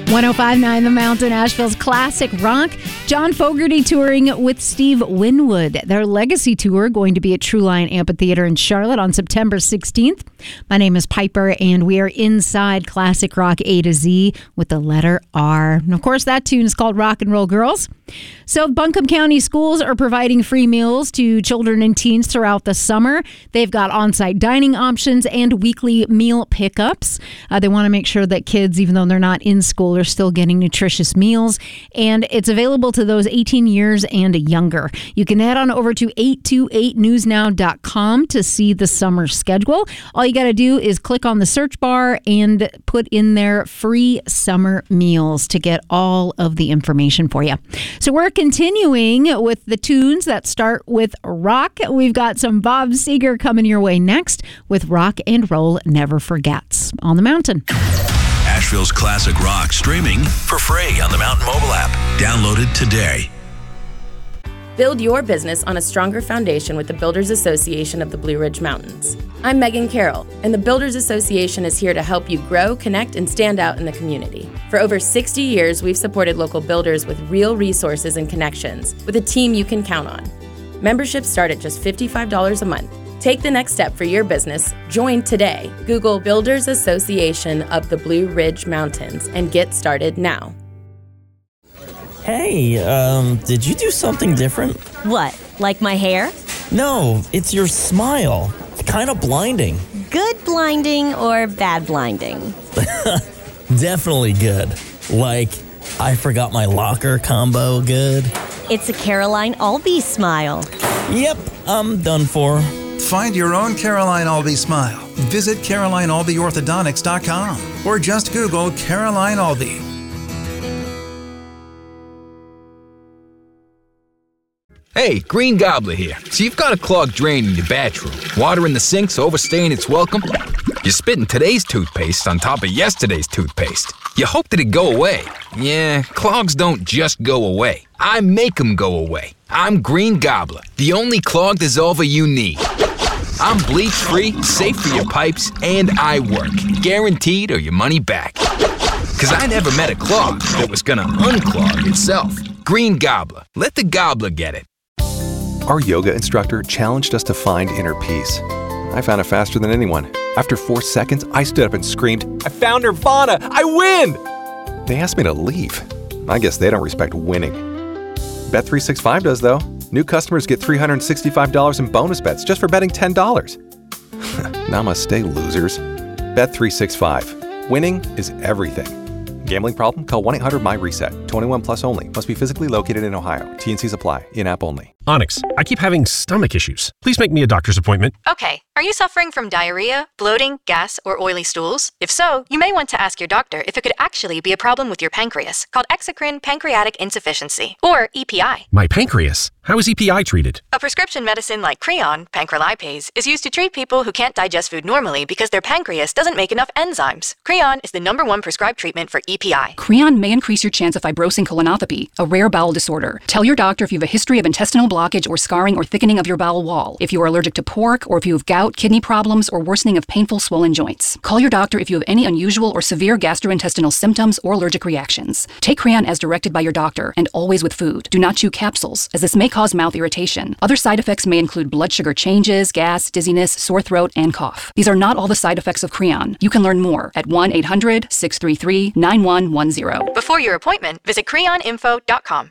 105.9 The Mountain, Asheville's classic rock. John Fogerty touring with Steve Winwood. Their legacy tour going to be at True Lion Amphitheater in Charlotte on September 16th. My name is Piper, and we are inside classic rock A to Z with the letter R. And of course, that tune is called Rock and Roll Girls. So Buncombe County schools are providing free meals to children and teens throughout the summer. They've got on-site dining options and weekly meal pickups. They want to make sure that kids, even though they're not in school, are still getting nutritious meals. And it's available to those 18 years and younger. You can head on over to 828newsnow.com to see the summer schedule. All you got to do is click on the search bar and put in there free summer meals to get all of the information for you. So we're continuing with the tunes that start with rock. We've got some Bob Seger coming your way next with Rock and Roll Never Forgets on the Mountain. Asheville's classic rock streaming for free on the Mountain mobile app. Download it today. Build your business on a stronger foundation with the Builders Association of the Blue Ridge Mountains. I'm Megan Carroll, and the Builders Association is here to help you grow, connect, and stand out in the community. For over 60 years, we've supported local builders with real resources and connections, with a team you can count on. Memberships start at just $55 a month. Take the next step for your business. Join today. Google Builders Association of the Blue Ridge Mountains and get started now. Hey, did you do something different? What, like my hair? No, it's your smile. It's kind of blinding. Good blinding or bad blinding? Definitely good. Like, I forgot my locker combo good. It's a Caroline Albee smile. Yep, I'm done for. Find your own Caroline Albee smile. Visit CarolineAlbeeOrthodontics.com or just Google Caroline Albee. Hey, Green Gobbler here. So you've got a clogged drain in your bathroom. Water in the sink's overstaying its welcome. You're spitting today's toothpaste on top of yesterday's toothpaste. You hope that it'd go away. Yeah, clogs don't just go away. I make them go away. I'm Green Gobbler, the only clog dissolver you need. I'm bleach-free, safe for your pipes, and I work. Guaranteed or your money back. Because I never met a clog that was gonna unclog itself. Green Gobbler. Let the gobbler get it. Our yoga instructor challenged us to find inner peace. I found it faster than anyone. After 4 seconds, I stood up and screamed, "I found Nirvana! I win!" They asked me to leave. I guess they don't respect winning. Bet365 does, though. New customers get $365 in bonus bets just for betting $10. Namaste, losers. Bet365. Winning is everything. Gambling problem? Call 1-800-MY-RESET. 21 plus only. Must be physically located in Ohio. T&Cs apply. In-app only. Onyx, I keep having stomach issues. Please make me a doctor's appointment. Okay. Are you suffering from diarrhea, bloating, gas, or oily stools? If so, you may want to ask your doctor if it could actually be a problem with your pancreas, called exocrine pancreatic insufficiency, or EPI. My pancreas? How is EPI treated? A prescription medicine like Creon, pancrelipase, is used to treat people who can't digest food normally because their pancreas doesn't make enough enzymes. Creon is the #1 prescribed treatment for EPI. Creon may increase your chance of fibrosing colonopathy, a rare bowel disorder. Tell your doctor if you have a history of intestinal blockage or scarring or thickening of your bowel wall, if you are allergic to pork, or if you have gout, kidney problems, or worsening of painful swollen joints. Call your doctor if you have any unusual or severe gastrointestinal symptoms or allergic reactions. Take Creon as directed by your doctor, and always with food. Do not chew capsules, as this may cause mouth irritation. Other side effects may include blood sugar changes, gas, dizziness, sore throat, and cough. These are not all the side effects of Creon. You can learn more at 1-800-633-9110. Before your appointment, visit creoninfo.com.